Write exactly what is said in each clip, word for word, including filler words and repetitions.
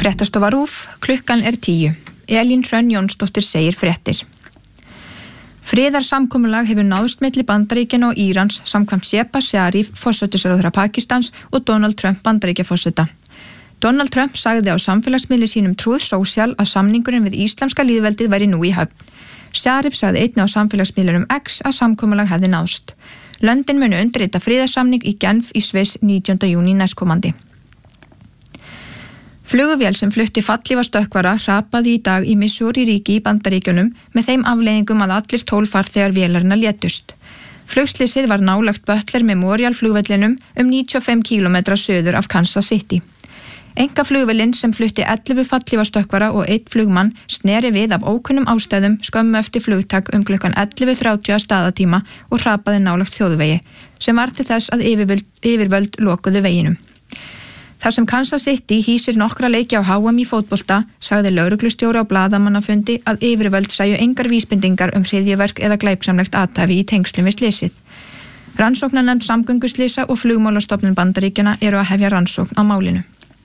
Fréttastofa RÚV, klukkan er tíu. Elín Hrönn Jónsdóttir segir fréttir. Friðarsamkomulag hefur náðst milli Bandaríkjanna og Írans samkvæmt Shehbaz Sharif, forsætisráðherra Pakistans, og Donald Trump Bandaríkjaforseta. Donald Trump sagði á samfélagsmiðli sínum Truth Social að samningurinn við íslamska lýðveldið væri nú í höfn. Sharif sagði einnig á samfélagsmiðlunum X að samkomulag hefði náðst. Löndin munu undirrita friðarsamning í Genf í Sviss nítjánda júní næstkomandi. Flugvél sem flutti fallífa stökkvara hrapaði í dag í Missouri ríki í Bandaríkjunum með þeim afleiðingum að allir tólf farþegar vélarinnar létust. Flugslysið var nálægt Butler Memorial flugvellinum um níutíu og fimm kílómetra suður af Kansas City. Einkaflugvélin sem flutti ellefu fallífa stökkvara og einn flugmann sneri við af ókunnum ástæðum skömmu eftir flugtak um klukkan ellefu þrjátíu að staðatíma og hrapaði nálægt þjóðvegi, sem var til þess að yfirvöld, yfirvöld lokuðu veginum. Þar sem Kansas City hýsir nokkra leiki á H M í fótbolta, sagði lögreglustjóri á blaðamannafundi að yfirvöld sæju engar vísbendingar um hryðjuverk eða glæpsamlegt athæfi í tengslum við slysið. Rannsóknarnefnd samgönguslysa og flugmálastofnun Bandaríkjanna eru að hefja rannsókn á málinu.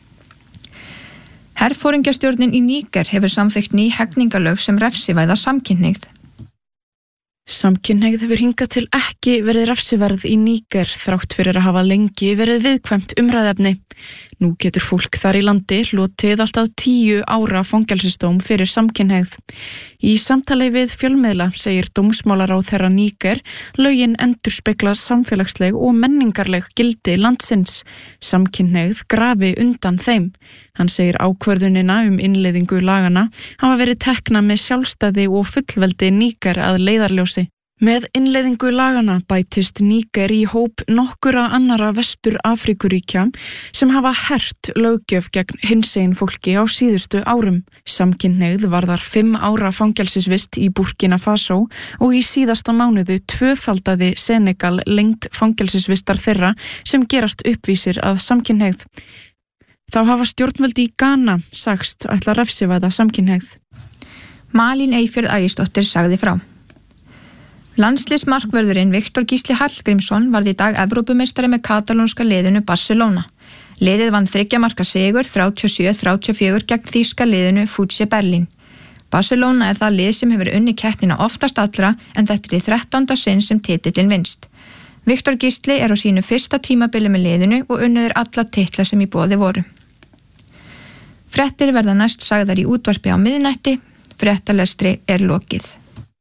Herforingjastjórnin í Níger hefur samþykkt ný hegningalög sem refsivæða samkynhneigð. Samkynhneigð hefur hingað til ekki verið refsiverð í Níger þrátt fyrir að hafa lengi verið viðkvæmt umræðefni. Nú getur fólk þar í landi hlotið alltaf tíu ára fangelsisdóm fyrir samkynhneigð. Í samtali við fjölmiðla segir dómsmálaráðherra Níger lögin endurspegla samfélagsleg og menningarleg gildi landsins. Samkynhneigð grafi undan þeim. Hann segir ákvörðunina um innleiðingu lagana hafa verið tekna með sjálfstæði og fullveldi Níger að leiðarljósi. Með innleiðingu lagana bætist Níger í hóp nokkura annara vestur Afríkuríkja sem hafa hert löggjöf gegn hinsegin fólki á síðustu árum. Samkynhneigð varðar fimm ára fangelsisvist í Burkina Faso og í síðasta mánuðu tvöfaldaði Senegal lengd fangelsisvistar þeirra sem gerast uppvísir að samkynhneigð. Þá hafa stjórnvöld í Ghana sagst ætla refsivæða samkynhneigð. Malín Eyfjörð Ægisdóttir sagði frá. Landsliðsmarkvörðurinn Viktor Gísli Hallgrímsson varð í dag Evrópumeistari með katalónska liðinu Barcelona. Liðið vann þriggja marka sigur þrjátíu og sjö þrjátíu og fjögur gegn þýska liðinu Futsi Berlín. Barcelona er það lið sem hefur unni keppnina oftast allra en þetta er í þrettánda sinn sem titillinn vinst. Viktor Gísli er á sínu fyrsta tímabili með liðinu og unnuður alla titla sem í boði voru. Fréttir verða næst sagðar í útvarpi á miðnætti, fréttalestri er lokið.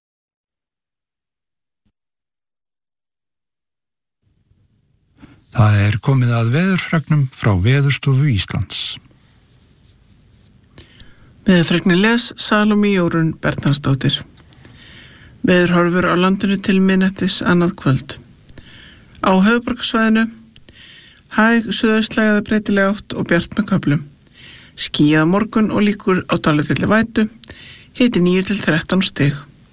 Það er komið að veðurfregnum frá Veðurstofu Íslands. Veðurfregnin les Salóme Jórunn Bernharðsdóttir. Veðurhorfur á landinu til miðnættis annað kvöld. Á höfuðborgarsvæðinu hæg suðaustlæg eða breytileg átt og bjart með köflum. Skýjað á morgun og líkur á dálítilli vætu, hiti níu til þrettán stig.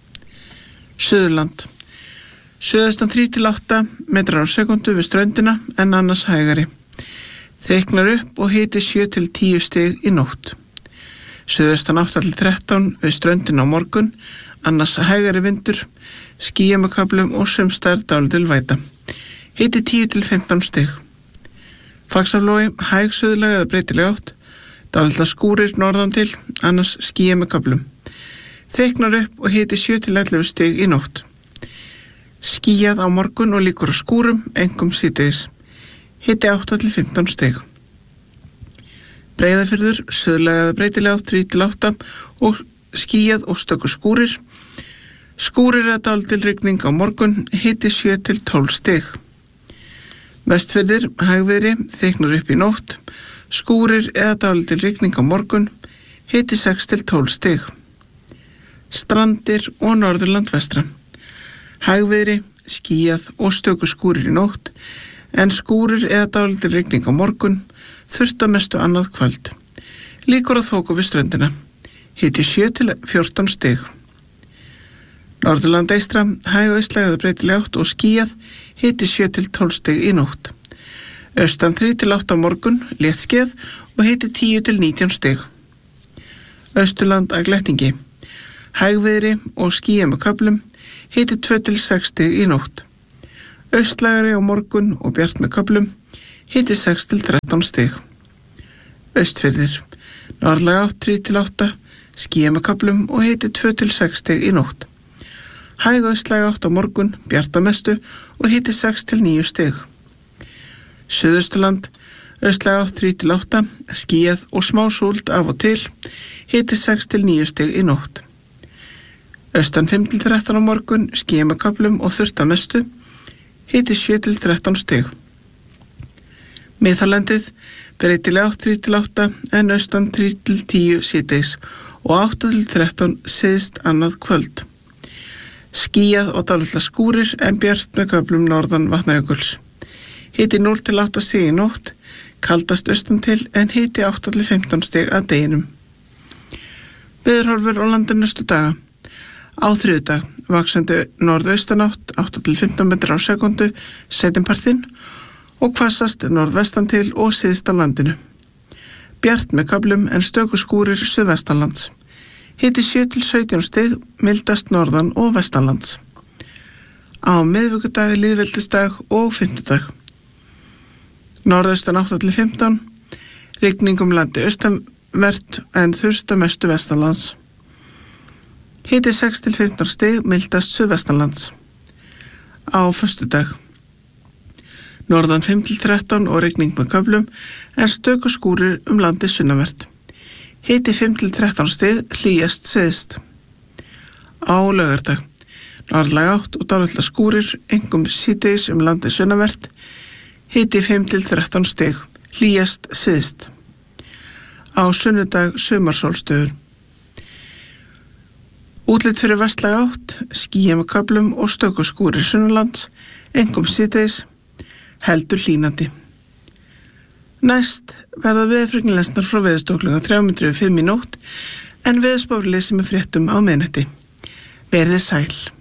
Suðurland. Suðaustan þrír til átta metrar á sekundu við ströndina en annars hægari. Þykknar upp og hiti sjö til tíu stig í nótt. Suðaustan átta til þrettán við ströndina á morgun, annars hægari vindur, skýjað með köflum og sumstaðar dálítil væta. Hiti tíu til fimmtán stig. Faxaflói, hæg suðlæg eða breytileg átt, dálitla skúrir norðan til, annars skýjað með köflum. Þykknar upp og hiti sjö til ellefu stig í nótt. Skýjað á morgun og líkur á skúrum, einkum síðdegis. Hiti átta til fimmtán stig. Breiðafjörður, suðlæg eða breytileg átt þrír til átta og skýjað og stöku skúrir. Skúrir eða dálítil rigning á morgun, hiti sjö til tólf stig. Vestfirðir, hægviðri, þykknar upp í nótt, skúrir eða dálítil rigning á morgun, hiti sex til tólf stig. Strandir og Norðurland vestra. Hægviðri, skýjað og stöku skúrir í nótt, en skúrir eða dálítil rigning á morgun, þurrt að mestu annað kvöld. Líkur á þoku við ströndina, hiti sjö til fjórtán stig. Norðurland eystra, hæg austlæg eða breytileg átt og skýjað, hiti sjö til tólf stig í nótt. Austan þrír til átta á morgun, léttskýjað og hiti tíu til nítján stig. Austurland að glettingi, hægviðri og skýjað með köflum, hiti tvö til sex stig í nótt. Austlægari á morgun og bjart með köflum, hiti sex til þrettán stig. Austfirðir, Norðlæg átt þrjú til átta, skýjað með köflum og hiti tvö til sex stig í nótt. Hæg austlæg átt á morgun, bjart að mestu og hiti sex til níu stig. Suðausturland, austlæg átt þrjú til átta, skýjað og smá súld af og til, hiti sex til níu stig í nótt. Austan fimm til þrettán á morgun, skýjað með köflum og þurrt að mestu, hiti sjö til þrettán stig. Miðhálendið, breytileg átt þrjú til átta en austan þrjú til tíu síðdegis og átta til þrettán syðst annað kvöld. Skýjað og dálitla skúrir en bjart með köflum norðan Vatnajökuls. Hiti núll til átta stig í nótt, kaldast austan til en hiti átta til fimmtán stig að deginum. Veðurhorfur á landinu næstu daga. Á þriðjudag vaxandi norðaustanátt átta til fimmtán metrar á sekundu seinnipartinn og hvassast norðvestan til og syðst á landinu. Bjart með köflum en stöku skúrir suðvestanlands. Hiti sjö til sautján stig, mildast norðan og vestanlands. Á miðvikudag, lýðveldisdag og fimmtudag. Norðaustan átta til fimmtán, rigning um landi austanvert en þurrt að mestu vestanlands. Hiti sex til fimmtán stig, mildast suðvestanlands. Á föstudag. Norðan fimm til þrettán og rigning með köflum en stöku skúrir um landi sunnanvert. Hiti fimm til þrettán stig, hlýjast syðst. Á laugardag. Norðlæg átt og dálitla skúrir, einkum síðdegis um landi sunnanvert. Hiti fimm til þrettán stig, hlýjast syðst. Á sunnudag sumarsólstöður. Útlit fyrir vestlæg átt, skýjað með köflum og stöku skúrir sunnanlands, einkum síðdegis, heldur hlýnandi. Næst verða veðurfregnir frá Veðurstofu klukkan þrjú mínútur yfir fimm í nótt en veðurspár lesið með fréttum á miðnætti. Verið sæl.